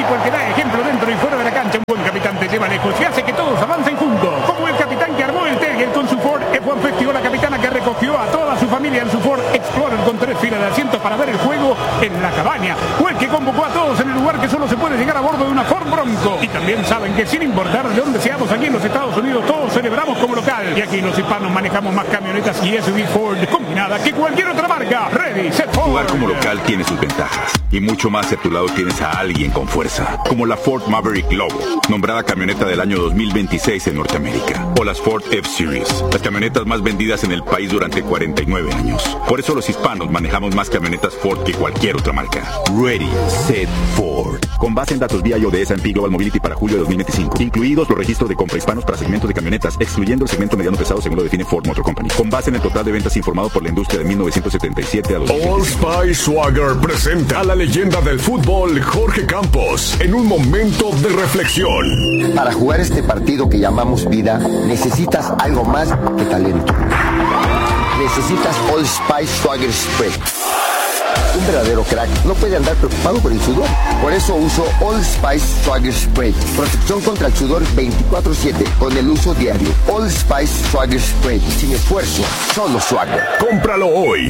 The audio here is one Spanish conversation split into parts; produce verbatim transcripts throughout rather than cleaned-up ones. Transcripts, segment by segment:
magnífico el que da ejemplo dentro y fuera de la cancha. Un buen capitán te lleva lejos y hace que todos avancen juntos. Como el capitán que armó el Tegel con su Ford F uno Festival, la capitana que recogió a toda su familia en su Ford Explorer con tres filas de asientos para ver el juego en la cabaña. O el que convocó a todos en el lugar que solo se puede llegar a bordo de una Ford Bronco. Y también saben que sin importar de dónde seamos aquí en los Estados Unidos, todos celebramos como local. Y aquí los hispanos manejamos más camionetas y S U V Ford combinada que cualquier otra marca. Ready, set, Ford. Jugar como local tiene sus ventajas. Y mucho más si a tu lado tienes a alguien con fuerza. Como la Ford Maverick Lobo, nombrada camioneta del año dos mil veintiséis en Norteamérica. O las Ford F-Series, las camionetas más vendidas en el país durante cuarenta y nueve años. Por eso los hispanos manejamos más camionetas Ford que cualquier otra marca. Ready, set, Ford. Con base en datos V I O de S and P Global Mobility para julio de dos mil veinticinco. Incluidos los registros de compra hispanos para segmentos de camionetas, excluyendo el segmento mediano pesado según lo define Ford Motor Company. Con base en el total de ventas informado por la industria de mil novecientos setenta y siete a dos mil veinticinco. All Spice Swagger presenta a la leyenda del fútbol Jorge Campos en un momento de reflexión. Para jugar este partido que llamamos vida, necesitas algo más que talento. Necesitas All Spice Swagger Spray. Un verdadero crack no puede andar preocupado por el sudor. Por eso uso All Spice Swagger Spray. Protección contra el sudor veinticuatro siete con el uso diario. All Spice Swagger Spray. Sin esfuerzo, solo Swagger. Cómpralo hoy.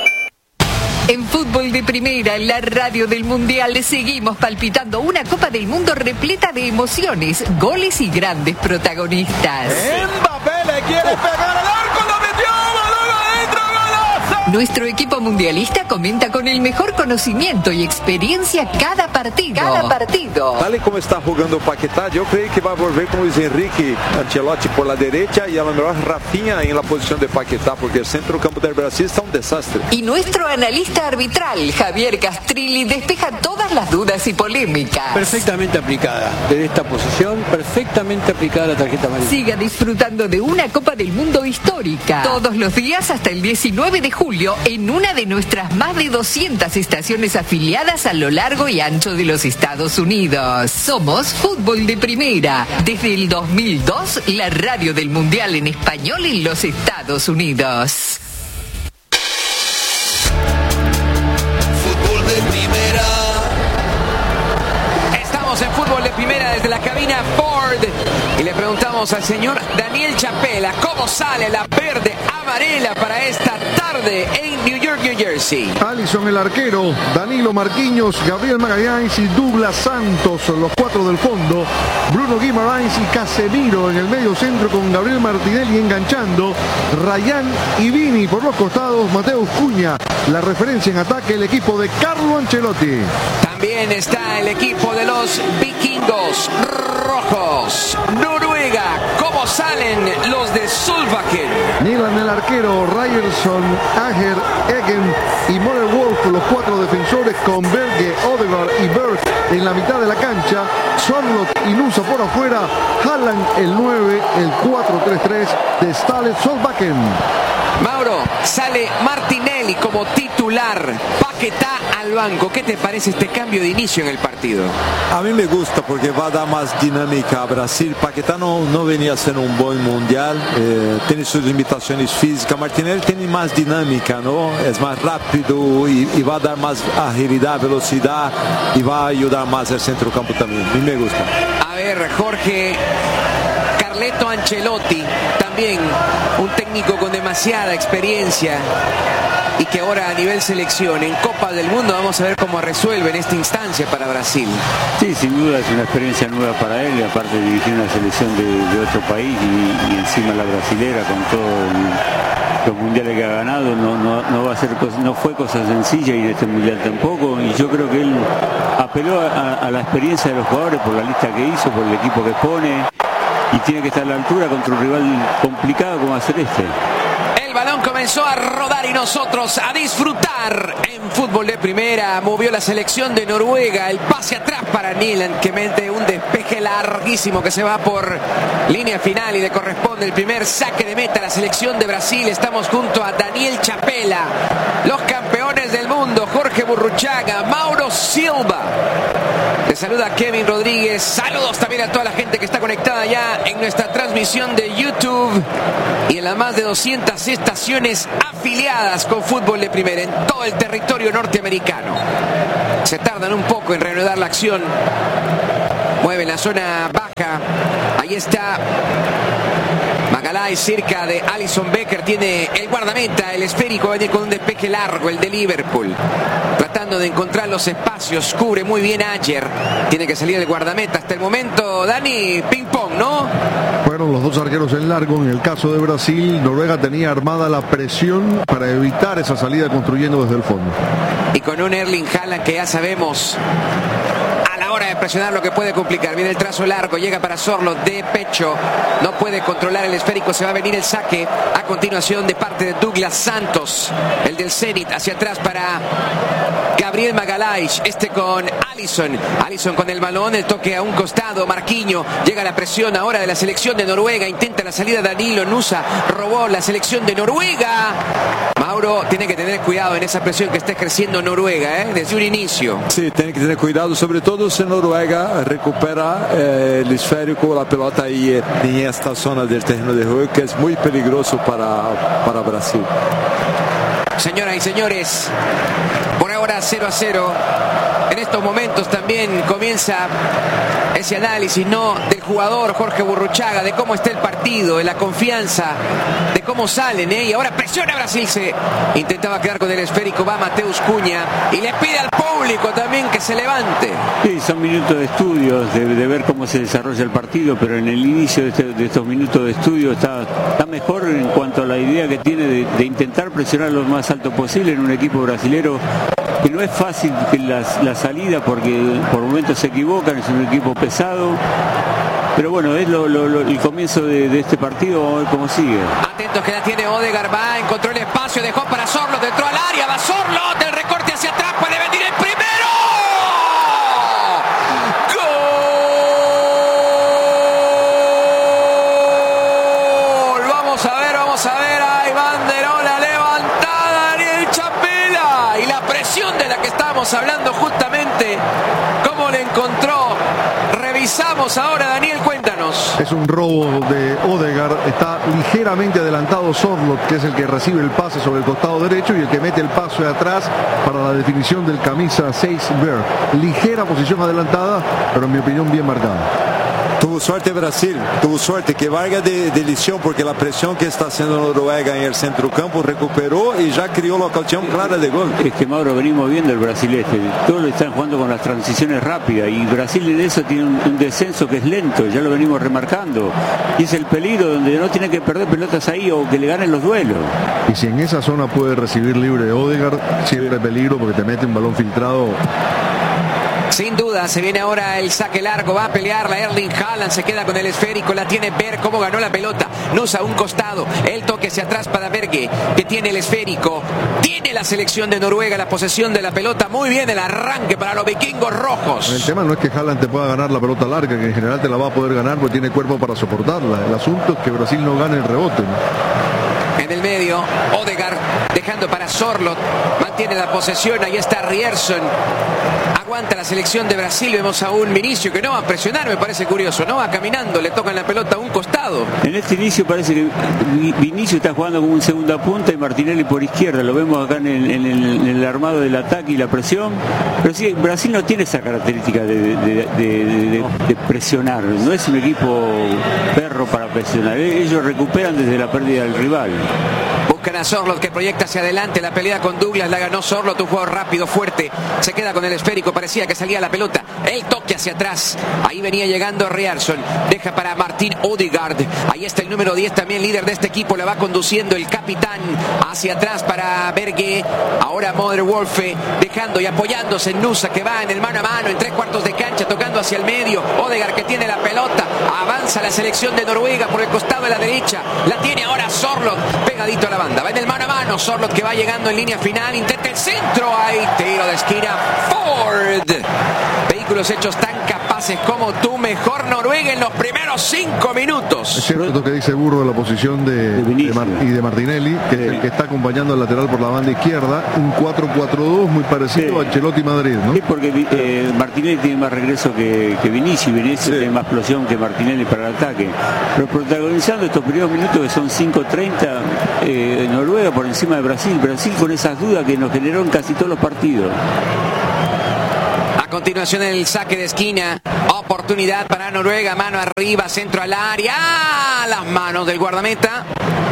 En Fútbol de Primera, la radio del Mundial, seguimos palpitando una Copa del Mundo repleta de emociones, goles y grandes protagonistas. Mbappé le quiere pegar al arco, lo metió, balón adentro, golazo. Nuestro equipo mundialista comenta con el mejor conocimiento y experiencia cada partido. Cada partido. Tal y como está jugando Paquetá, yo creo que va a volver con Luis Enrique Ancelotti por la derecha y a lo mejor Rafinha en la posición de Paquetá, porque el centro campo del Brasil está un desastre. Y nuestro analista arbitral, Javier Castrilli, despeja todas las dudas y polémicas. Perfectamente aplicada. Desde esta posición, perfectamente aplicada la tarjeta amarilla. Siga disfrutando de una Copa del Mundo histórica. Todos los días hasta el diecinueve de julio en una de nuestras más de doscientas estaciones afiliadas a lo largo y ancho de los Estados Unidos. Somos Fútbol de Primera. Desde el dos mil dos, la radio del Mundial en español en los Estados Unidos. Fútbol de Primera. Estamos en Fútbol de Primera desde la cabina Ford y le preguntamos al señor Daniel Chapela cómo sale la verde amarela para esta tarde en New York, New Jersey. Alisson el arquero, Danilo Marquinhos, Gabriel Magallanes y Douglas Santos, los cuatro del fondo, Bruno Guimaraes y Casemiro en el medio centro con Gabriel Martinelli enganchando, Rayán y Vini por los costados, Mateus Cunha, la referencia en ataque, el equipo de Carlo Ancelotti. También está el equipo de los vikingos rojos, Noruega. ¿Cómo salen los de Solbakken? Nilan el arquero, Ryerson, Ager, Egen y Moller Wolf, los cuatro defensores con Berge, Odegaard y Berg en la mitad de la cancha, Sorloth y Nusa por afuera, Haaland el nueve, el cuatro tres tres de Ståle Solbakken. Mauro, sale Martinelli como titular, Paquetá al banco. ¿Qué te parece este cambio de inicio en el partido? A mí me gusta porque va a dar más dinámica a Brasil. Paquetá no, no venía haciendo un buen mundial, eh, tiene sus limitaciones físicas. Martinelli tiene más dinámica, ¿no? Es más rápido y, y va a dar más agilidad, velocidad y va a ayudar más al centro campo también. A mí me gusta. A ver, Jorge, Carleto Ancelotti, también un técnico con demasiada experiencia y que ahora a nivel selección en Copa del Mundo vamos a ver cómo resuelve en esta instancia para Brasil. Sí, sin duda es una experiencia nueva para él, aparte de dirigir una selección de, de otro país y, y encima la brasilera con todos los mundiales que ha ganado, no, no, no, va a ser, no fue cosa sencilla y en este mundial tampoco, y yo creo que él apeló a, a la experiencia de los jugadores por la lista que hizo, por el equipo que pone, y tiene que estar a la altura contra un rival complicado como va a ser este. El balón comenzó a rodar y nosotros a disfrutar en Fútbol de Primera. Movió la selección de Noruega, el pase atrás para Nilan, que mete un despeje larguísimo que se va por línea final y le corresponde el primer saque de meta a la selección de Brasil. Estamos junto a Daniel Chapela, los campeones del mundo, Jorge Burruchaga, Mauro Silva. Te saluda Kevin Rodríguez. Saludos también a toda la gente que está conectada ya en nuestra transmisión de YouTube y en las más de doscientas estaciones afiliadas con Fútbol de Primera en todo el territorio norteamericano. Se tardan un poco en reanudar la acción. Mueve la zona baja. Ahí está Magalhães cerca de Alisson Becker. Tiene el guardameta, el esférico, va a venir con un despeje largo, el de Liverpool. Tratando de encontrar los espacios. Cubre muy bien Ayer. Tiene que salir el guardameta. Hasta el momento, Dani, ping pong, ¿no? Fueron los dos arqueros en largo. En el caso de Brasil, Noruega tenía armada la presión para evitar esa salida construyendo desde el fondo. Y con un Erling Haaland que ya sabemos hora de presionar lo que puede complicar. Viene el trazo largo, llega para Sorlo de pecho, no puede controlar el esférico, se va a venir el saque a continuación de parte de Douglas Santos, el del Zenit, hacia atrás para Gabriel Magalhães, este con Alisson, Alisson con el balón, el toque a un costado, Marquinhos, llega la presión ahora de la selección de Noruega, intenta la salida Danilo Nusa, robó la selección de Noruega. Mauro tiene que tener cuidado en esa presión que está ejerciendo Noruega, ¿eh? Desde un inicio. Sí, tiene que tener cuidado, sobre todo si Noruega recupera eh, el esférico, la pelota ahí en esta zona del terreno de juego, que es muy peligroso para, para Brasil. Señoras y señores, por ahora cero a cero. En estos momentos también comienza ese análisis, ¿no?, del jugador Jorge Burruchaga, de cómo está el partido, de la confianza, de cómo salen, ¿eh? Y ahora presiona Brasil, se intentaba quedar con el esférico, va Mateus Cunha y le pide al público también que se levante. Sí, son minutos de estudios, de, de ver cómo se desarrolla el partido, pero en el inicio de, este, de estos minutos de estudio está, está mejor en cuanto a la idea que tiene de, de intentar presionar lo más alto posible en un equipo brasilero que no es fácil que la, la salida, porque por momentos se equivocan, es un equipo pesado, pero bueno, es lo, lo, lo, el comienzo de, de este partido. Vamos a ver cómo sigue. Atentos que la tiene Odegaard, va, encontró el espacio, dejó para Sorlo, entró al área, va Sorlo, del recorte hacia atrás, puede venir el primero. ¡Gol! Vamos a ver, vamos a ver, ahí banderola levantada, Daniel Chapela, y la presión de la que estábamos hablando justamente, cómo le encontró. Revisamos ahora, Daniel, cuéntanos. Es un robo de Odegaard, está ligeramente adelantado Sorloth, que es el que recibe el pase sobre el costado derecho y el que mete el paso de atrás para la definición del camisa seis Ver. Ligera posición adelantada, pero en mi opinión bien marcada. Tuvo suerte Brasil, tuvo suerte que valga de, de lición, porque la presión que está haciendo Noruega en el centrocampo recuperó y ya creó la ocasión clara de gol. Es que, Mauro, venimos viendo el Brasil este, todos lo están jugando con las transiciones rápidas y Brasil en eso tiene un, un descenso que es lento, ya lo venimos remarcando, y es el peligro donde no tiene que perder pelotas ahí o que le ganen los duelos. Y si en esa zona puede recibir libre Odegaard, siempre peligro porque te mete un balón filtrado. Sin duda, se viene ahora el saque largo, va a pelear la Erling Haaland, se queda con el esférico, la tiene Berg, cómo ganó la pelota, Nusa a un costado, el toque hacia atrás para Berge, que tiene el esférico, tiene la selección de Noruega la posesión de la pelota, muy bien el arranque para los vikingos rojos. El tema no es que Haaland te pueda ganar la pelota larga, que en general te la va a poder ganar porque tiene cuerpo para soportarla, el asunto es que Brasil no gane el rebote, ¿no? En el medio, Odegaard dejando para Sorloth, mantiene la posesión, ahí está Ryerson, aguanta la selección de Brasil, vemos a un Vinicius que no va a presionar, me parece curioso, no va caminando, le tocan la pelota a un costado. En este inicio parece que Vinicius está jugando como un segunda punta y Martinelli por izquierda, lo vemos acá en el, en el, en el armado del ataque y la presión, pero sí, Brasil no tiene esa característica de, de, de, de, de, de presionar, no es un equipo perro para presionar, ellos recuperan desde la pérdida del rival. Buscan a Sorloth que proyecta hacia adelante la pelea con Douglas, la ganó Sorloth, un jugador rápido, fuerte, se queda con el esférico, parecía que salía la pelota, el toque hacia atrás, ahí venía llegando Ryerson, deja para Martin Odegaard, ahí está el número diez también, líder de este equipo, la va conduciendo el capitán, hacia atrás para Berge, ahora Mother Wolfe, dejando y apoyándose en Nusa que va en el mano a mano, en tres cuartos de cancha, tocando hacia el medio, Odegaard que tiene la pelota, avanza la selección de Noruega por el costado de la derecha, la tiene ahora Sorloth, pegadito a la banda, va en el mano a mano, Sorloth que va llegando en línea final, intenta el centro, ahí tiro de esquina, Ford, vehículos hechos tan capaces pases como tú, mejor Noruega en los primeros cinco minutos. Es cierto lo que dice Burro de la posición de, de, de Mar y de Martinelli, que sí. es el que está acompañando al lateral por la banda izquierda, un cuatro cuatro dos muy parecido sí. a Ancelotti Madrid, ¿no? Sí, porque eh, Martinelli tiene más regreso que, que Vinicius, Vinicius sí. tiene más explosión que Martinelli para el ataque. Pero protagonizando estos primeros minutos que son cinco treinta, eh, Noruega por encima de Brasil, Brasil con esas dudas que nos generó en casi todos los partidos. A continuación el saque de esquina, oportunidad para Noruega, mano arriba, centro al área, ¡ah! Las manos del guardameta.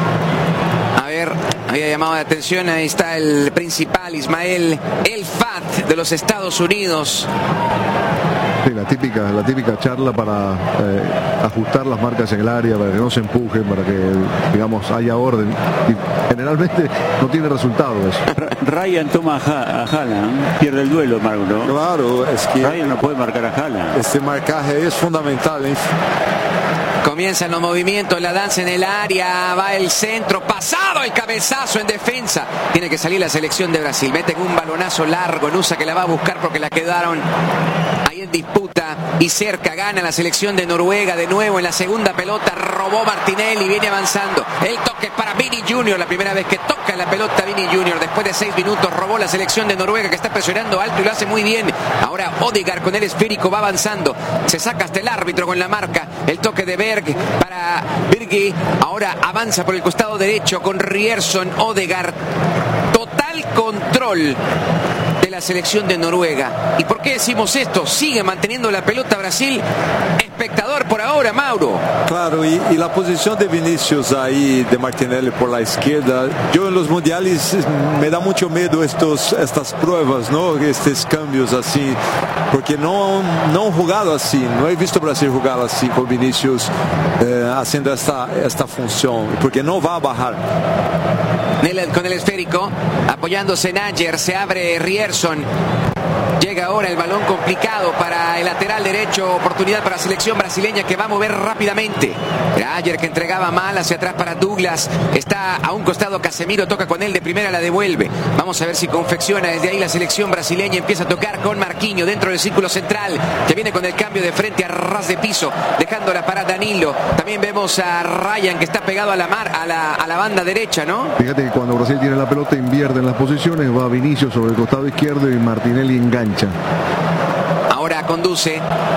A ver, había llamado la atención, ahí está el principal, Ismael El Fat de los Estados Unidos. Sí, la típica, la típica charla para eh, ajustar las marcas en el área, para que no se empujen, para que, digamos, haya orden. Y generalmente no tiene resultado eso. Ryan toma a Haaland, pierde el duelo, Marco, ¿no? Claro, es que Ryan no puede marcar a Haaland. Este marcaje es fundamental, ¿eh? Comienzan los movimientos, la danza en el área, va el centro, pasado el cabezazo en defensa. Tiene que salir la selección de Brasil. Meten un balonazo largo, Nusa que la va a buscar porque la quedaron ahí en disputa y cerca. Gana la selección de Noruega de nuevo en la segunda pelota. Robó Martinelli, viene avanzando. El toque para Vini Junior, la primera vez que toca la pelota Vini Junior. Después de seis minutos robó la selección de Noruega que está presionando alto y lo hace muy bien. Ahora Odegaard con el esférico va avanzando. Se saca hasta el árbitro con la marca. El toque de Berg para Birgi. Ahora avanza por el costado derecho con Ryerson, Odegaard. Total control de la selección de Noruega. ¿Y por qué decimos esto? Sigue manteniendo la pelota Brasil. Espectador por ahora, Mauro. Claro, y, y la posición de Vinicius ahí, de Martinelli por la izquierda. Yo en los mundiales me da mucho miedo estos, estas pruebas, ¿no? Estos cambios así, porque no, no han jugado así. No he visto Brasil jugar así con Vinicius eh, haciendo esta, esta función, porque no va a bajar. Con el esférico, apoyándose en Ayer, se abre Ryerson. Llega ahora el balón complicado para el lateral derecho. Oportunidad para la selección brasileña que va a mover rápidamente. Era Ayer que entregaba mal hacia atrás para Douglas. Está a un costado Casemiro, toca con él de primera, la devuelve. Vamos a ver si confecciona desde ahí la selección brasileña. Empieza a tocar con Marquinhos dentro del círculo central, que viene con el cambio de frente a ras de piso, dejándola para Danilo. También vemos a Ryan que está pegado a la, mar, a la, a la banda derecha, ¿no? Fíjate que cuando Brasil tiene la pelota invierte en las posiciones. Va Vinicius sobre el costado izquierdo y Martinelli engancha. Ahora conduce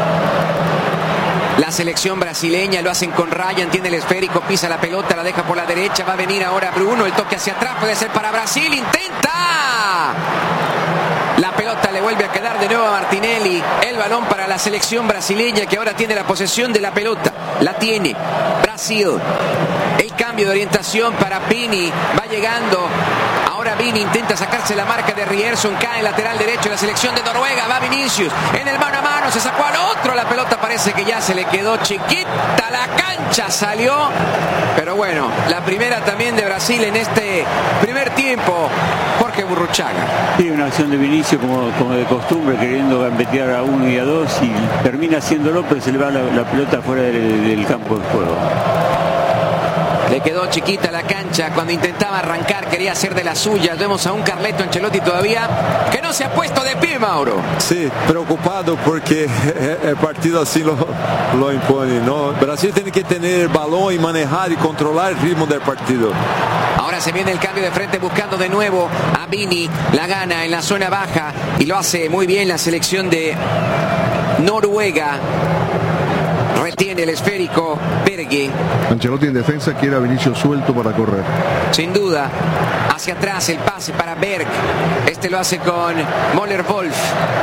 la selección brasileña, lo hacen con Ryan, tiene el esférico, pisa la pelota, la deja por la derecha, va a venir ahora Bruno, el toque hacia atrás, puede ser para Brasil, intenta. La pelota le vuelve a quedar de nuevo a Martinelli, el balón para la selección brasileña que ahora tiene la posesión de la pelota, la tiene Brasil. El cambio de orientación para Vini, va llegando. Ahora Vini intenta sacarse la marca de Ryerson, cae el lateral derecho de la selección de Noruega, va Vinicius en el mano a mano, se sacó al otro, la pelota parece que ya se le quedó chiquita, la cancha salió, pero bueno, la primera también de Brasil en este primer tiempo. Jorge Burruchaga. Sí, una acción de Vinicius como, como de costumbre, queriendo gambetear a uno y a dos y termina haciéndolo, pero se le va la, la pelota fuera del, del campo de juego. Le quedó chiquita la cancha cuando intentaba arrancar, quería hacer de las suyas. Vemos a un Carleto Ancelotti todavía que no se ha puesto de pie, Mauro. Sí, preocupado porque el partido así lo, lo impone, ¿no? Brasil tiene que tener el balón y manejar y controlar el ritmo del partido. Ahora se viene el cambio de frente buscando de nuevo a Vini, la gana en la zona baja y lo hace muy bien la selección de Noruega. Retiene el esférico Berge. Ancelotti en defensa quiere a Vinicius suelto para correr. Sin duda, hacia atrás el pase para Berg. Este lo hace con Möller Wolf.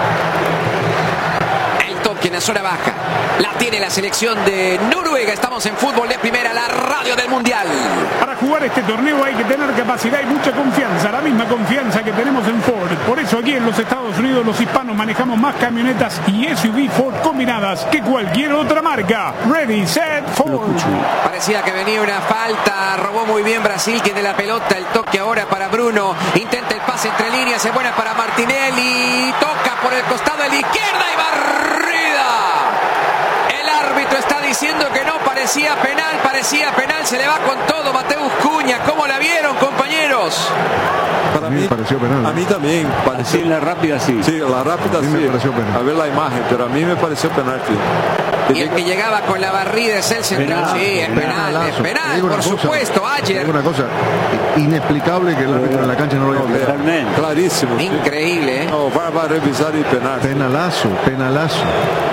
El toque en la zona baja. La tiene la selección de Noruega. Estamos en Fútbol de Primera, la radio del Mundial. Para jugar este torneo hay que tener capacidad y mucha confianza, la misma confianza que tenemos en Ford. Por eso aquí en los Estados Unidos los hispanos manejamos más camionetas y S U V Ford combinadas que cualquier otra marca. Ready, set, Ford. Parecía que venía una falta, robó muy bien Brasil, que de la pelota, el toque ahora para Bruno, intenta el pase entre líneas, es buena para Martinelli, toca por el costado de la izquierda y barrida. El árbitro está diciendo que no, parecía penal, parecía penal, se le va con todo Mateus Cunha. ¿Cómo la vieron, compañeros? Para a mí mí me pareció penal. A mí también. Pareció en la rápida, sí. Sí, la rápida a mí sí. me pareció penal. A ver la imagen, pero a mí me pareció penalti. Y el que llegaba con la barrida es el central. Penal, Sí, es penal, penalazo. es Te penal, digo una por cosa, supuesto, te digo ayer. una cosa inexplicable que el árbitro en la cancha no lo haya pitado. Totalmente. Clarísimo. sí. Increíble, ¿eh? No, va, va a revisar y penal. Penalazo, penalazo.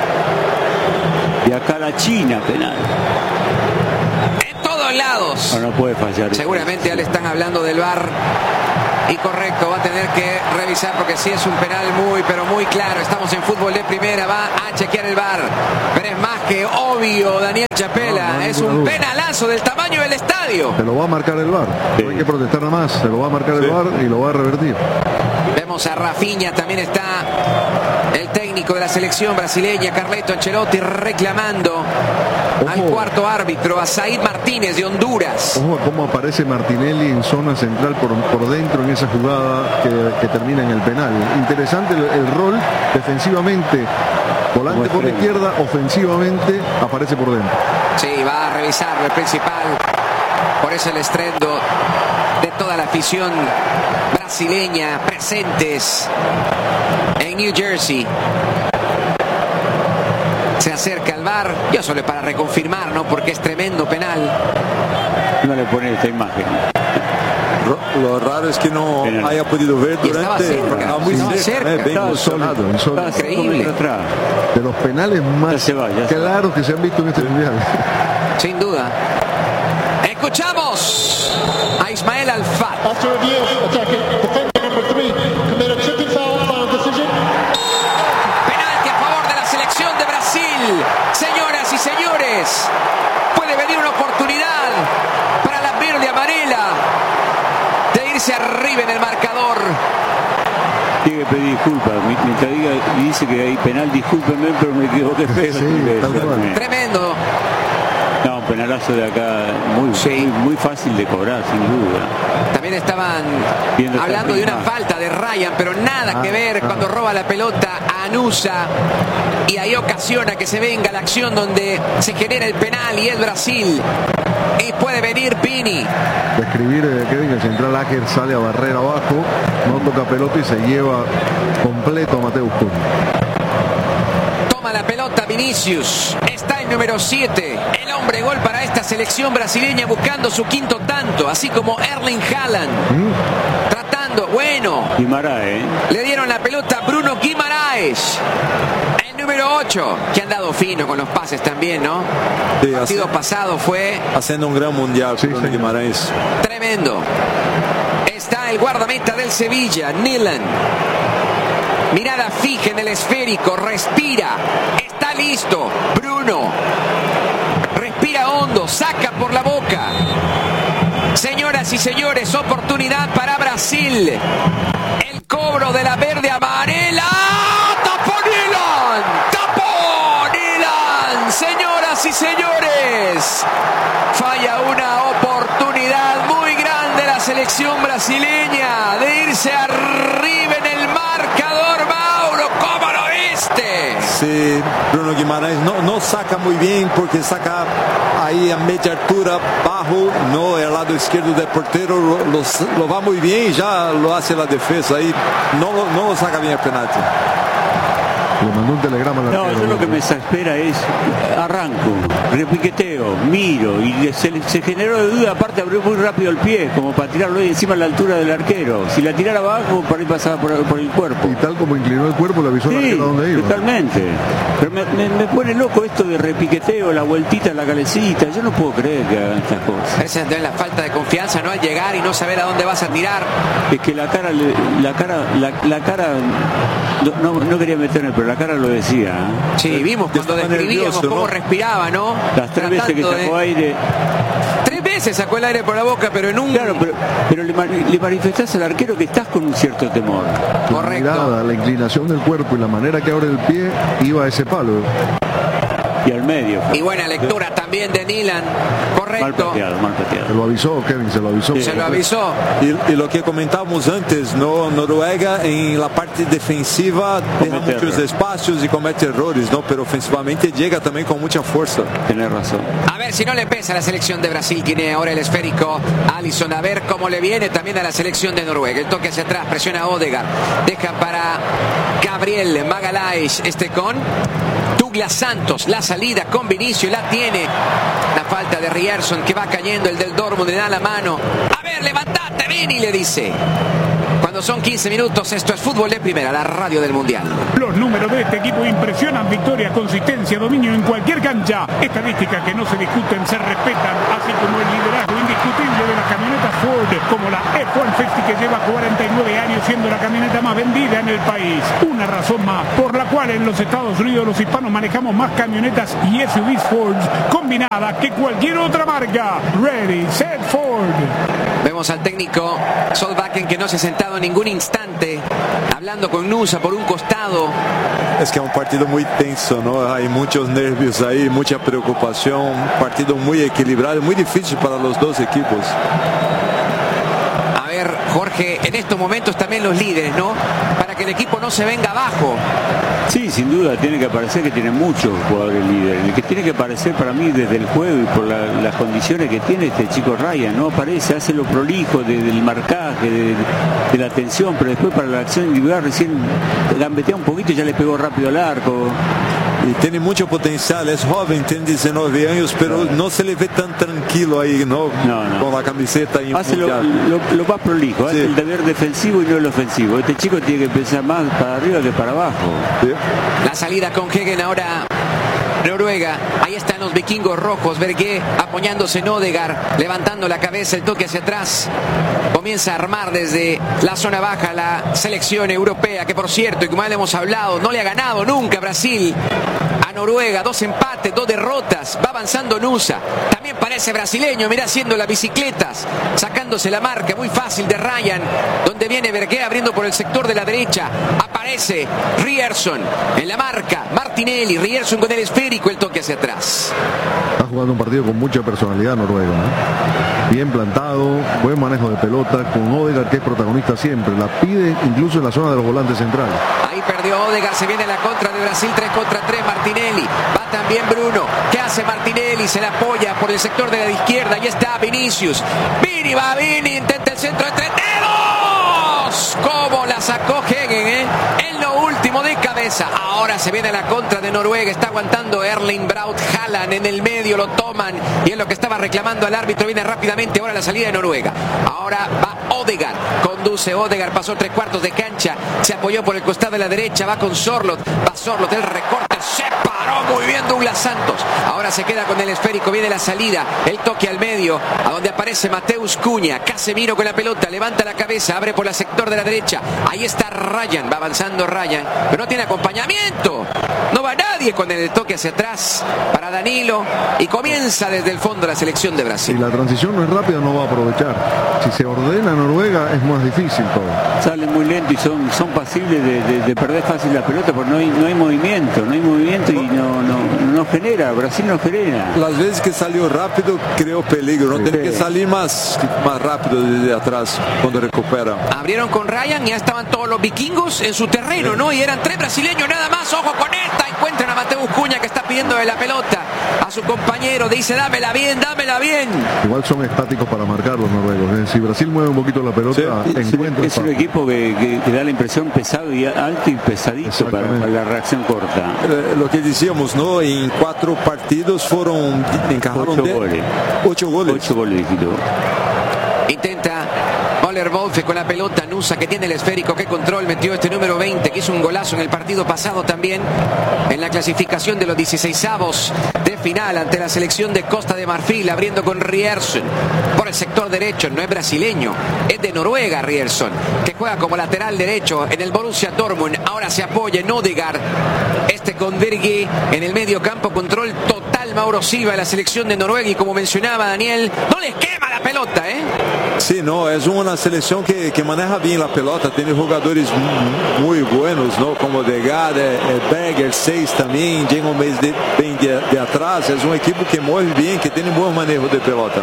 Y acá la China, penal. En todos lados. No, no puede fallar. Seguramente ya le están hablando del V A R. Y correcto, va a tener que revisar porque sí es un penal muy, pero muy claro. Estamos en fútbol de primera, va a chequear el V A R. Pero es más que obvio, Daniel Chapela. No, no hay es ninguna un duda. penalazo del tamaño del estadio. Se lo va a marcar el V A R. Sí. No hay que protestar nada más. Se lo va a marcar el Sí. V A R y lo va a revertir. Vemos a Rafinha, también está el técnico de la selección brasileña, Carleto Ancelotti, reclamando Ojo. al cuarto árbitro, a Said Martínez de Honduras. Ojo a cómo aparece Martinelli en zona central por, por dentro en esa jugada que, que termina en el penal. Interesante el, el rol defensivamente. Volante por la izquierda, ofensivamente aparece por dentro. Sí, va a revisarlo el principal. Por eso el estruendo de toda la afición brasileña presentes en New Jersey. Se acerca al V A R, yo solo para reconfirmar, ¿no? Porque es tremendo penal. No le pone esta imagen. Ro- Lo raro es que no Penal. haya podido ver Y estaba durante. cerca, Estaba muy estaba cerca, cerca. eh, bien Estaba emocionado. sólido, insólito. Está cinco Increíble. metros atrás. De los penales más Ya se va, ya se va. claros que se han visto en este mundial. Sin duda. Escuchamos a Ismael Alfat. After review, attacking defender number three committed tripping foul, final decision. Penalti a favor de la selección de Brasil. Señoras y señores, puede venir una oportunidad para la verde amarela de irse arriba en el marcador. Tiene que pedir disculpas. Mientras diga y dice que hay penal, discúlpenme, pero me equivoqué feo. Sí, tal cual. Tremendo. No, un penalazo de acá muy, Sí. muy, muy fácil de cobrar, sin duda. También estaban Viendo hablando de esta una prima. falta de Ryan, pero nada que ver cuando roba la pelota a Anusa y ahí ocasiona que se venga la acción donde se genera el penal y es Brasil. Y puede venir Pini. Describir eh, Kevin, el central Ager sale a barrer abajo, no toca pelota y se lleva completo a Mateus Cunha. Toma la pelota Vinicius. Está el número siete. El hombre gol para esta selección brasileña buscando su quinto tanto, así como Erling Haaland. ¿Mm? Tratando, bueno. Guimaraes, ¿eh? Le dieron la pelota a Bruno Guimaraes. El número ocho, que han dado fino con los pases también, ¿no? Sí, El partido hace- pasado fue Haciendo un gran mundial, Sí, Bruno señor. Guimarães. tremendo. Está el guardameta del Sevilla, Nilan. Mirada fija en el esférico, respira. Está listo. Bruno. Respira hondo, saca por la boca. Señoras y señores, oportunidad para Brasil. El cobro de la verde amarela. ¡Tapó Nilan! ¡Tapó Nilan! Señoras y señores, falla una oportunidad muy grande la selección brasileña de irse arriba en el marcador. Mauro, ¿cómo lo viste? Sí, Bruno Guimarães no, no saca muy bien porque saca ahí a media altura, bajo, no el lado izquierdo del portero, lo, lo, lo va muy bien y ya lo hace la defensa ahí, no, lo- no lo saca bien el penalti. Le mandó un telegrama al No, arquero. yo lo que me exaspera es arranco, repiqueteo, miro y le- se, se generó de duda, aparte abrió muy rápido el pie, como para tirarlo ahí encima a la altura del arquero. Si la tirara abajo, por ahí pasaba por, por el cuerpo. Y tal como inclinó el cuerpo, le avisó al Sí, arquero a dónde iba. totalmente. Pero me, me- me pone loco esto de repiqueteo, la vueltita, la calecita. Yo no puedo creer que hagan estas cosas. Esa es la falta de confianza, ¿no? Al llegar y no saber a dónde vas a tirar. Es que la cara, le- la cara, la, la cara, no, no, no quería meterme, pero la cara lo decía. ¿eh? Sí, vimos cuando Estaba describíamos nervioso, cómo ¿no? respiraba, ¿no? Las tres veces que Tratando de- sacó aire. Tres veces sacó el aire por la boca, pero en un... Claro, pero, pero le, mani- le manifestás al arquero que estás con un cierto temor. La Correcto. mirada, la inclinación del cuerpo y la manera que abre el pie iba a ese palo. y al medio. Y buena lectura también de Nilan. Correcto. Mal pateado, mal pateado. Se lo avisó, Kevin, se lo avisó. Sí. Se lo avisó. Y, y lo que comentábamos antes, ¿no? Noruega en la parte defensiva deja Comete muchos error. espacios y comete errores, ¿no? Pero ofensivamente llega también con mucha fuerza. Tenés razón. A ver si no le pesa a la selección de Brasil. Tiene ahora el esférico Alisson. A ver cómo le viene también a la selección de Noruega. El toque hacia atrás, presiona a Odegaard. Deja para Gabriel Magalhaes. Este con Douglas Santos. La salida con Vinicius. La tiene. La falta de Ryerson que va cayendo. El del Dortmund le da la mano. A ver, levantate, Vini, le dice. Cuando son quince minutos, esto es Fútbol de Primera, la radio del Mundial. Los números de este equipo impresionan: victoria, consistencia, dominio en cualquier cancha. Estadísticas que no se discuten, se respetan, así como el liderazgo indiscutible de las camionetas Ford, como la F ciento cincuenta que lleva cuarenta y nueve años siendo la camioneta más vendida en el país. Una razón más por la cual en los Estados Unidos los hispanos manejamos más camionetas y S U Vs Ford combinadas que cualquier otra marca. Ready, set, Ford. Vemos al técnico Solbakken que no se ha sentado en ningún instante, hablando con Nusa por un costado. Es que es un partido muy tenso, ¿no? Hay muchos nervios ahí, mucha preocupación. Un partido muy equilibrado, muy difícil para los dos equipos. A ver, Jorge, en estos momentos también los líderes, ¿no? Para que el equipo no se venga abajo. Sí, sin duda, tiene que aparecer que tiene muchos jugadores líderes. El que tiene que aparecer para mí desde el juego y por la, las condiciones que tiene este chico Ryan, no aparece, hace lo prolijo de, del marcaje, de, de la atención, pero después para la acción individual recién gambetea un poquito y ya le pegó rápido al arco. Y tiene mucho potencial, es joven, tiene diecinueve años, pero no se le ve tan tranquilo ahí, ¿no? No, no. Con la camiseta y hace lo, lo, lo más prolijo, hace sí. el deber defensivo y no el ofensivo. Este chico tiene que pensar más para arriba que para abajo. Sí. La salida con Hegen ahora Noruega. Ahí están los vikingos rojos. Bergué apoyándose en Odegaard, levantando la cabeza, el toque hacia atrás. Comienza a armar desde la zona baja la selección europea, que por cierto, y como ya le hemos hablado, no le ha ganado nunca Brasil a Noruega. Dos empates, dos derrotas. Va avanzando Nusa. También parece brasileño, mirá, haciendo las bicicletas, sacándose la marca muy fácil de Ryan, donde viene Bergué abriendo por el sector de la derecha. Aparece Ryerson en la marca. Martinelli, Ryerson con el esférico, el toque hacia atrás. Está jugando un partido con mucha personalidad Noruega, ¿no? Bien plantado, buen manejo de pelota, con Odegaard, que es protagonista siempre. La pide incluso en la zona de los volantes centrales. Ahí perdió Odegaard, se viene la contra de Brasil, tres contra tres. Martinelli, va también Bruno. ¿Qué hace Martinelli? Se la apoya por el sector de la izquierda. Ahí está Vinicius. Vini va, Vini, intenta el centro entre dedos. ¿Cómo la sacó Hegen, eh? En lo último de cabeza. Ahora se viene la contra de Noruega. Está aguantando Erling Braut Haaland en el medio. Lo toman. Y es lo que estaba reclamando al árbitro. Viene rápidamente ahora la salida de Noruega. Ahora va Odegaard. Conduce Odegaard. Pasó tres cuartos de cancha. Se apoyó por el costado de la derecha. Va con Sorloth. Va Sorloth. El recorte. Se paró muy bien Douglas Santos. Ahora se queda con el esférico. Viene la salida. El toque al medio. A donde aparece Mateus Cunha. Casemiro con la pelota. Levanta la cabeza. Abre por el sector de la derecha. Ahí está Ryan. Va avanzando Ryan. Pero no tiene acompañamiento. No va nadie con el toque hacia atrás para Danilo. Y comienza desde el fondo la selección de Brasil. Si la transición no es rápida, no va a aprovechar. Si se ordena Noruega, es más difícil todo. Salen muy lento y son, son pasibles de, de, de perder fácil la pelota porque no hay, no hay movimiento. No hay movimiento y no, no, no genera. Brasil no genera. Las veces que salió rápido, creó peligro. No sí. Tiene que salir más, más rápido desde atrás cuando recupera. Abrieron con Ryan y ya estaban todos los vikingos en su terreno, sí. ¿no? Y eran tres brasileños nada más. Ojo con esta. Encuentran a Mateus Cunha que está pidiendo de la pelota a su compañero. Dice, dámela bien, dámela bien. Igual son estáticos para marcar los noruegos, ¿eh? Si Brasil mueve un poquito la pelota, sí. encuentra. Es un equipo que, que, que da la impresión pesado y alto y pesadito para, para la reacción corta. Eh, lo que decíamos, ¿no? En cuatro partidos fueron encajaron ocho de, goles. Ocho goles. Ocho goles, Quito. Intenta Oler Wolfe con la pelota. Nusa que tiene el esférico. Qué control metió este número veinte que hizo un golazo en el partido pasado también en la clasificación de los dieciseisavos de final ante la selección de Costa de Marfil, abriendo con Rierson por el sector derecho. No es brasileño, es de Noruega Rierson, que juega como lateral derecho en el Borussia Dortmund. Ahora se apoya en Odegaard, este con Berge en el medio campo. Control total Mauro Silva de la selección de Noruega, y como mencionaba Daniel, no les quema la pelota, ¿eh? Sí, no, es una selección que, que maneja bien la pelota, tiene jugadores muy buenos, ¿no? Como Odegaard, eh, Berger, seis también, llega un mes de, de, de atrás. Es un equipo que mueve bien, que tiene buen manejo de pelota.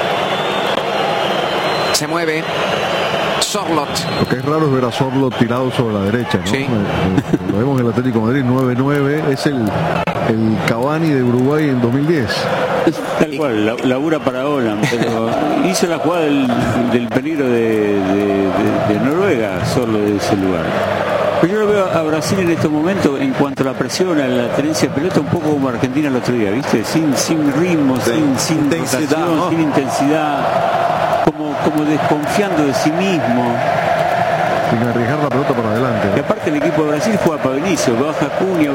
Se mueve Sorloth. Lo que es raro es ver a Sorloth tirado sobre la derecha, ¿no? Sí. Lo vemos en el Atlético de Madrid, nueve nueve, es el, el Cavani de Uruguay en dos mil diez. Tal cual, la, labura para Holland, pero hizo la jugada del, del peligro de, de, de, de Noruega solo de ese lugar. Pero yo lo veo a Brasil en estos momentos, en cuanto a la presión, a la tenencia de pelota, un poco como Argentina el otro día, ¿viste? Sin, sin ritmo, sí. sin, sin intensidad, rotación, ¿no? Sin intensidad, como, como desconfiando de sí mismo. Sin arriesgar la pelota para adelante. Y aparte el equipo de Brasil juega para Vinicius, baja Cunha,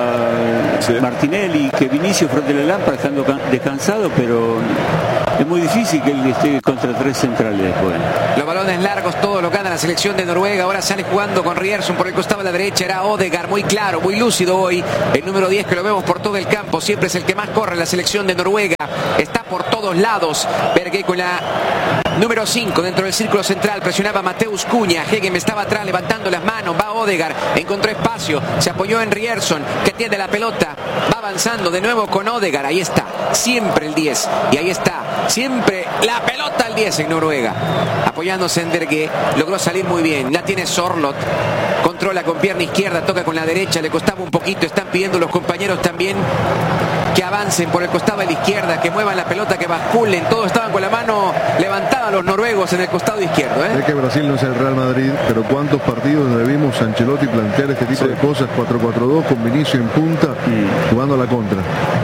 baja sí. Martinelli, que Vinicius frente a la lámpara estando descansado, pero es muy difícil que él esté contra tres centrales después. Los balones largos, todo lo gana la selección de Noruega. Ahora sale jugando con Rierson por el costado de la derecha. Era Odegaard, muy claro, muy lúcido hoy. El número diez, que lo vemos por todo el campo. Siempre es el que más corre en la selección de Noruega. Está por todos lados. Berge con la número cinco dentro del círculo central. Presionaba a Mateus Cunha. Hegem estaba atrás levantando las manos. Va Odegaard, encontró espacio. Se apoyó en Rierson, que tiene la pelota. Va avanzando de nuevo con Odegaard. Ahí está, siempre el diez. Y ahí está, siempre la pelota al diez en Noruega. Apoyándose en Berge, logró salir muy bien. La tiene Sorloth, controla con pierna izquierda, toca con la derecha, le costaba un poquito. Están pidiendo los compañeros también que avancen por el costado de la izquierda, que muevan la pelota, que basculen. Todos estaban con la mano levantada los noruegos en el costado izquierdo, ¿eh? Sé que Brasil no es el Real Madrid, pero ¿cuántos partidos le vimos a Ancelotti plantear este tipo sí. de cosas? cuatro cuatro dos con Vinicius en punta, mm. jugando a la contra.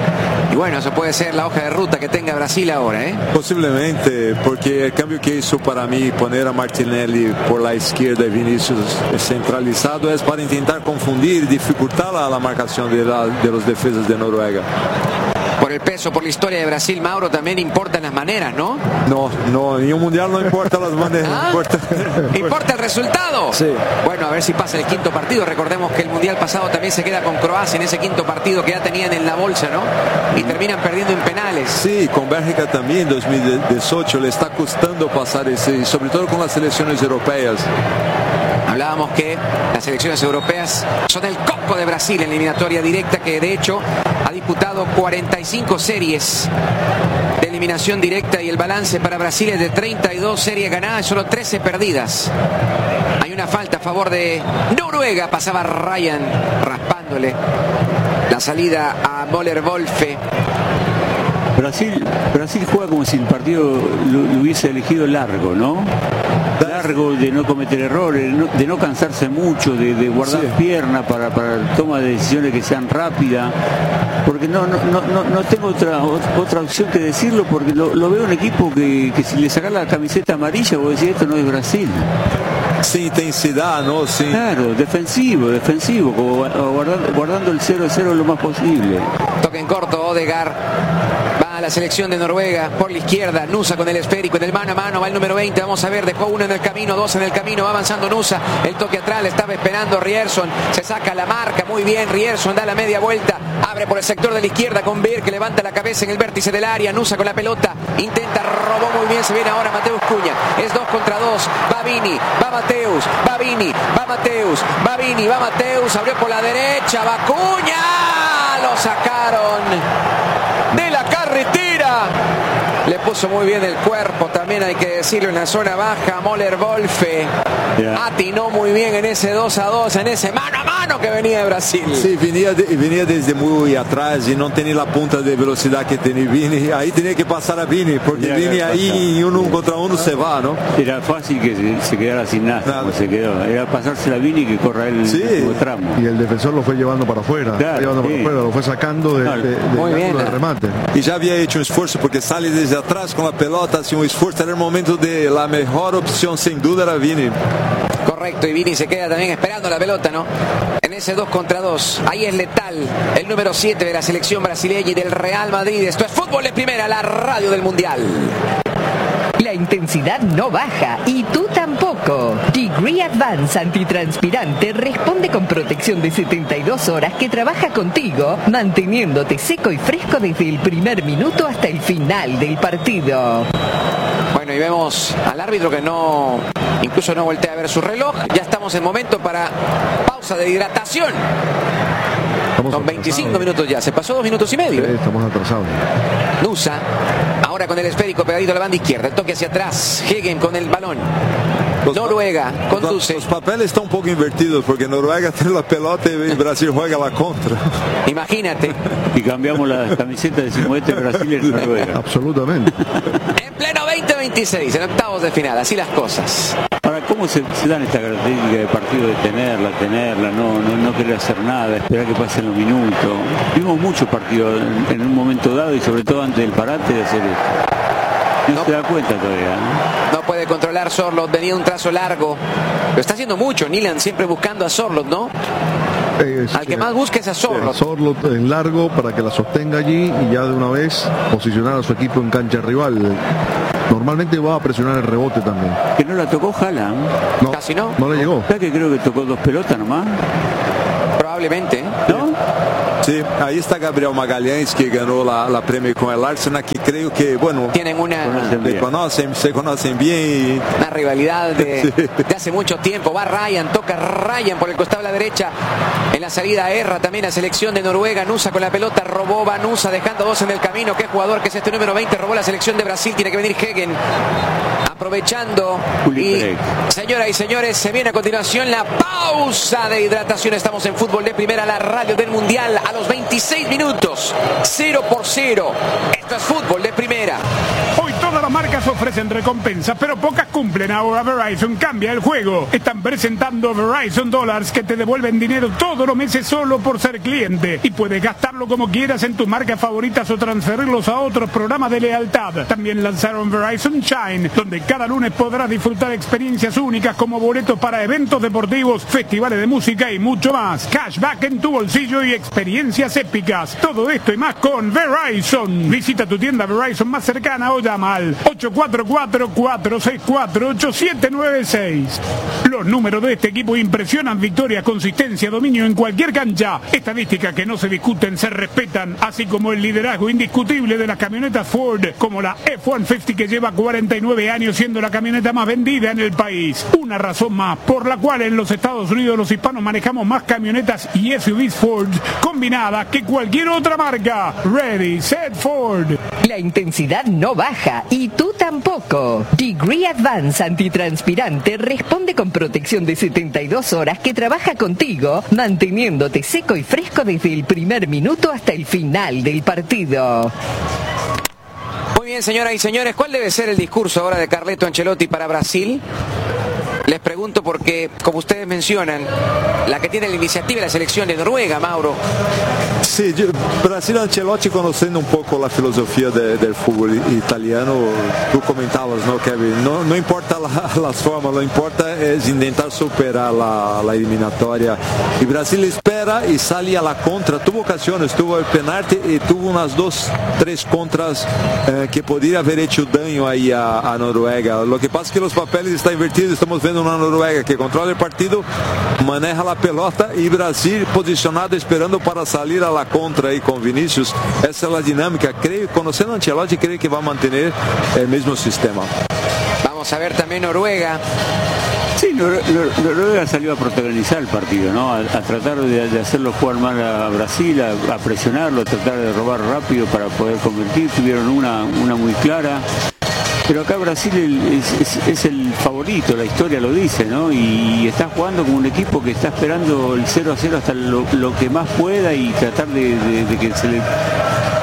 Y bueno, eso puede ser la hoja de ruta que tenga Brasil ahora, ¿eh? Posiblemente, porque el cambio que hizo para mí poner a Martinelli por la izquierda y Vinicius centralizado es para intentar confundir y dificultar la, la marcación de, la, de los defensas de Noruega. Por el peso, por la historia de Brasil, Mauro, también importan las maneras, ¿no? No, no, en un mundial no importa las maneras. ¿Ah? Importa. ¿Importa el resultado? Sí. Bueno, a ver si pasa el quinto partido. Recordemos que el mundial pasado también se queda con Croacia en ese quinto partido que ya tenían en la bolsa, ¿no? Y terminan perdiendo en penales. Sí, con Bélgica también en dos mil dieciocho le está costando pasar ese, sobre todo con las selecciones europeas. Hablábamos que las selecciones europeas son el coco de Brasil en la eliminatoria directa, que de hecho ha disputado cuarenta y cinco series de eliminación directa, y el balance para Brasil es de treinta y dos series ganadas y solo trece perdidas. Hay una falta a favor de Noruega. Pasaba Ryan raspándole la salida a Möller Wolfe. Brasil, Brasil juega como si el partido lo, lo hubiese elegido largo, ¿no? Largo, de no cometer errores, de no cansarse mucho, de, de guardar sí. pierna para, para toma de decisiones que sean rápidas. Porque no, no, no, no tengo otra otra opción que decirlo, porque lo, lo veo un equipo que, que si le sacas la camiseta amarilla, vos decís, esto no es Brasil. Sin intensidad, ¿no? Sin... Claro, defensivo, defensivo, como guardando, guardando el cero cero lo más posible. Toque en corto, Odegaard. Va a la selección de Noruega por la izquierda. Nusa con el esférico, en el mano a mano. Va el número veinte. Vamos a ver, dejó uno en el camino, dos en el camino. Va avanzando Nusa. El toque atrás, le estaba esperando Rierson. Se saca la marca, muy bien. Rierson da la media vuelta. Abre por el sector de la izquierda con Beer, que levanta la cabeza en el vértice del área. Nusa con la pelota. Intenta, robó muy bien. Se viene ahora Mateus Cunha. Es dos contra dos. Va Vini, va Mateus, va Vini, va Mateus, va Vini, va Mateus. Abrió por la derecha, va Cunha. Lo sacaron de la carretera. Le puso muy bien el cuerpo, también hay que decirlo, en la zona baja. Möller Wolfe yeah. atinó muy bien en ese dos a dos, en ese mano a mano que venía de Brasil. Sí, venía, de, venía desde muy atrás y no tenía la punta de velocidad que tenía Vini. Ahí tenía que pasar a Vini, porque yeah, Vini ahí y uno contra uno se va, ¿no? Era fácil que se, se quedara sin nada, nada. Como se quedó. Era pasársela a Vini que corra el sí. último tramo. Y el defensor lo fue llevando para afuera, claro, llevando sí. para afuera, lo fue sacando de, no, de, de, muy bien, de remate. Y ya había hecho un esfuerzo porque sale desde atrás con la pelota, hace un esfuerzo. Era el momento de la mejor opción, sin duda, era Vini. Corre Correcto, y Vini se queda también esperando la pelota, ¿no? En ese dos contra dos. Ahí es letal el número siete de la selección brasileña y del Real Madrid. Esto es Fútbol de Primera, la radio del Mundial. La intensidad no baja y tú tampoco. Degree Advance Antitranspirante responde con protección de setenta y dos horas que trabaja contigo, manteniéndote seco y fresco desde el primer minuto hasta el final del partido. Bueno, y vemos al árbitro que no, incluso no voltea a ver su reloj. Ya estamos en momento para pausa de hidratación. Estamos Son veinticinco minutos ya, se pasó dos minutos y medio. Sí, ¿eh? Estamos atrasados. Nusa, ahora con el esférico pegadito a la banda izquierda, el toque hacia atrás, Hegen con el balón. Los Noruega conduce. Los papeles están un poco invertidos porque Noruega tiene la pelota y Brasil juega la contra. Imagínate. Y cambiamos la camiseta de Simoete Brasil en Noruega. Absolutamente. En pleno veinte veintiséis, en octavos de final, así las cosas. Ahora, ¿cómo se, se dan esta característica de partido de tenerla, tenerla, no, no, no querer hacer nada, esperar que pasen los minutos? Vimos muchos partidos en, en un momento dado y sobre todo antes del parate de hacer esto. No, no se da cuenta todavía, ¿no? No puede controlar Sorloth, venía un trazo largo. Lo está haciendo mucho Nyland, siempre buscando a Sorloth, ¿no? Eh, Al que eh, más busca es a Sorloth. Sorloth en largo para que la sostenga allí y ya de una vez posicionar a su equipo en cancha rival. Normalmente va a presionar el rebote también. Que no la tocó Haaland. No, casi no. No le llegó. ¿Sabes que creo que tocó dos pelotas nomás? Probablemente, ¿no? Sí, ahí está Gabriel Magalhães, que ganó la, la premio con el Arsenal, que creo que, bueno, tienen una se conocen, se conocen bien. Y... una rivalidad de, sí. de hace mucho tiempo. Va Ryan, toca Ryan por el costado de la derecha. En la salida erra también la selección de Noruega. Nusa con la pelota, robó Vanusa, dejando dos en el camino. ¿Qué jugador que es este número veinte? Robó la selección de Brasil, tiene que venir Hegen. Aprovechando. Y, señoras y señores, se viene a continuación la pausa de hidratación. Estamos en Fútbol de Primera, la radio del Mundial. A los veintiséis minutos, cero por cero. Esto es Fútbol de Primera. Hoy todas las marcas ofrecen recompensas, pero pocas cumplen. Ahora Verizon cambia el juego. Están presentando Verizon Dollars, que te devuelven dinero todos los meses solo por ser cliente. Y puedes gastarlo como quieras en tus marcas favoritas o transferirlos a otros programas de lealtad. También lanzaron Verizon Shine, donde cada lunes podrás disfrutar experiencias únicas como boletos para eventos deportivos, festivales de música y mucho más. Cashback en tu bolsillo y experiencias épicas. Todo esto y más con Verizon. Visita tu tienda Verizon más cercana o llama al ocho cuatro cuatro, cuatro seis cuatro, ocho siete nueve seis. Los números de este equipo impresionan: victoria, consistencia, dominio en cualquier cancha. Estadísticas que no se discuten, se respetan, así como el liderazgo indiscutible de las camionetas Ford, como la F ciento cincuenta, que lleva cuarenta y nueve años siendo la camioneta más vendida en el país. Una razón más por la cual en los Estados Unidos los hispanos manejamos más camionetas y S U Vs Ford combinadas que cualquier otra marca. Ready, set, Ford. La intensidad no baja y tú tampoco. Degree Advance Antitranspirante responde con protección de setenta y dos horas que trabaja contigo, manteniéndote seco y fresco desde el primer minuto hasta el final del partido. Muy bien, señoras y señores, ¿cuál debe ser el discurso ahora de Carleto Ancelotti para Brasil? Les pregunto porque, como ustedes mencionan, la que tiene la iniciativa es la selección de Noruega, Mauro. Sí, yo, Brasil Ancelotti, conociendo un poco la filosofía de, del fútbol italiano, tú comentabas, ¿no, Kevin? No, no importa la, las formas, lo que importa es intentar superar la, la eliminatoria. Y Brasil espera y sale a la contra. Tuvo ocasiones, tuvo el penalti y tuvo unas dos, tres contras eh, que podría haber hecho daño ahí a, a Noruega. Lo que pasa es que los papeles están invertidos. Estamos viendo una Noruega que controla el partido, maneja la pelota, y Brasil posicionado esperando para salir a la contra ahí con Vinicius. Esa es la dinámica. Creo, conociendo a Ancelotti, creo que va a mantener el mismo sistema. Vamos a ver también Noruega. Sí, Nor Nor Noruega salió a protagonizar el partido, ¿no? A, a tratar de, de hacerlo jugar mal a Brasil, a, a presionarlo, a tratar de robar rápido para poder convertir. Tuvieron una, una muy clara. Pero acá Brasil es, es, es el favorito, la historia lo dice, ¿no? Y está jugando con un equipo que está esperando el cero a cero hasta lo, lo que más pueda y tratar de, de, de que se le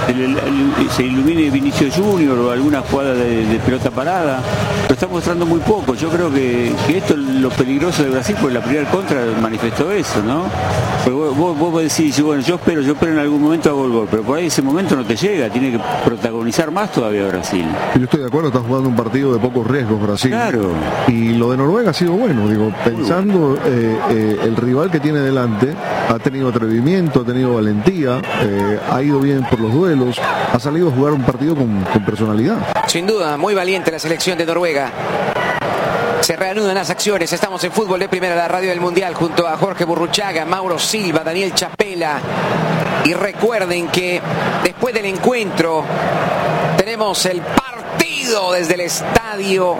se, le, se ilumine Vinicius Junior o alguna jugada de, de pelota parada, lo está mostrando muy poco. Yo creo que, que esto es lo peligroso de Brasil, porque la primera contra manifestó eso, ¿no? Pues vos, vos, vos decís, bueno, yo espero, yo espero en algún momento hago el gol, pero por ahí ese momento no te llega, tiene que protagonizar más todavía Brasil. Yo estoy de acuerdo, está jugando un partido de pocos riesgos Brasil. Claro. Y lo de Noruega ha sido bueno, digo, pensando eh, eh, el rival que tiene delante, ha tenido atrevimiento, ha tenido valentía, eh, ha ido bien por los duelos, ha salido a jugar un partido con, con personalidad. Sin duda, muy valiente la selección de Noruega. Se reanudan las acciones, estamos en Fútbol de Primera, la radio del Mundial, junto a Jorge Burruchaga, Mauro Silva, Daniel Chapela. Y recuerden que después del encuentro tenemos el partido desde el Estadio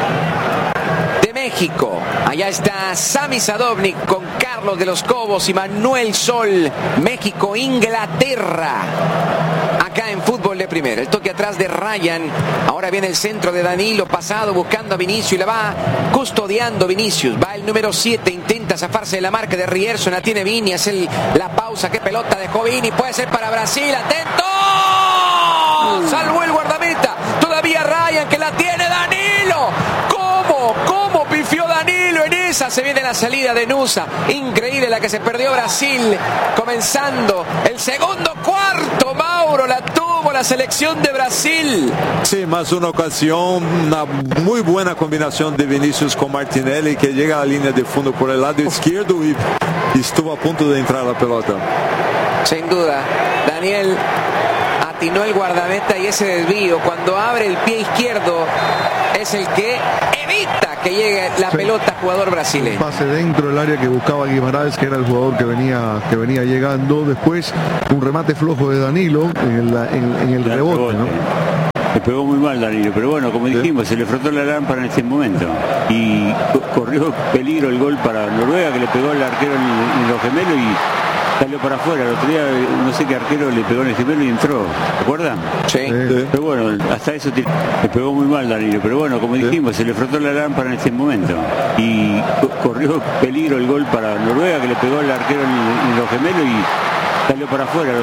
de México. Allá está Sami Sadovnik con Carlos de los Cobos y Manuel Sol. México, Inglaterra. Acá en Fútbol de Primera. El toque atrás de Ryan. Ahora viene el centro de Danilo, pasado buscando a Vinicius y la va custodiando Vinicius. Va el número siete, intenta zafarse de la marca de Rierson. La tiene Vini, hace el, la pausa. Qué pelota dejó Vini. Puede ser para Brasil. ¡Atento! Salvó el guardameta. Todavía Ryan que la tiene Danilo. ¿Cómo? ¿Cómo pifió Danilo en esa? Se viene la salida de Nusa. Increíble la que se perdió Brasil. Comenzando el segundo cuarto. Mauro, la tuvo la selección de Brasil. Sí, más una ocasión, una muy buena combinación de Vinicius con Martinelli, que llega a la línea de fondo por el lado izquierdo y, y estuvo a punto de entrar la pelota. Sin duda, Daniel atinó el guardameta y ese desvío, cuando abre el pie izquierdo, es el que evita que llegue la sí. pelota jugador brasileño. Pase dentro del área que buscaba Guimaraes, que era el jugador que venía, que venía llegando. Después un remate flojo de Danilo en el, en, en el rebote, rebote, ¿no? Le pegó muy mal Danilo, pero bueno, como dijimos, sí. se le frotó la lámpara en este momento. Y corrió peligro el gol para Noruega, que le pegó al arquero en, en los gemelos y salió para afuera. El otro día no sé qué arquero le pegó en el gemelo y entró. ¿Se acuerdan? Sí. sí. Pero bueno, hasta eso le pegó muy mal Danilo. Pero bueno, como dijimos, sí. se le frotó la lámpara en este momento. Y corrió peligro el gol para Noruega, que le pegó al arquero en, en los gemelos y salió para afuera.